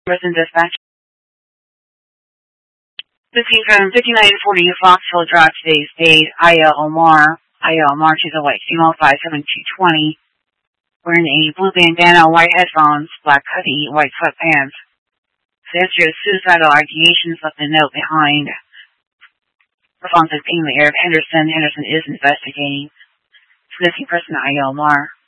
Prison Dispatch. Looking from 5940 Foxville Drive, today's date, Aya Omar. Aya Omar, she's a white female, 5'7", 220, wearing a blue bandana, white headphones, black hoodie, white sweatpants. Answer is suicidal ideations, left a note behind. Response is being the air of Henderson. Henderson is investigating. Missing person, Aya Omar.